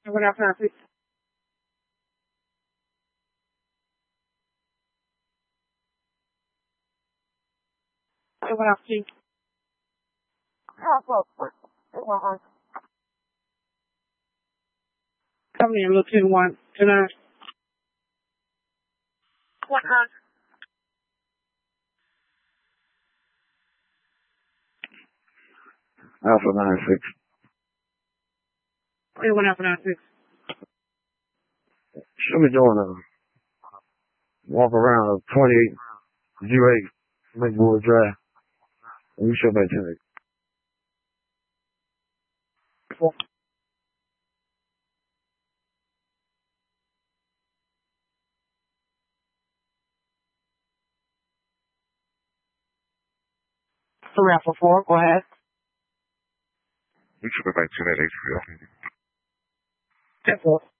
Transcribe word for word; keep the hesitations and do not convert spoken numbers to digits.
What else I see? What else see? Come in, little ten one tonight. What else? Alpha nine six. What else nine six? She'll be doing a walk around of twenty-eight G eight Lakewood Drive. And we should mention it. The raffle four, go ahead. We should be back to that H P O. Ten four.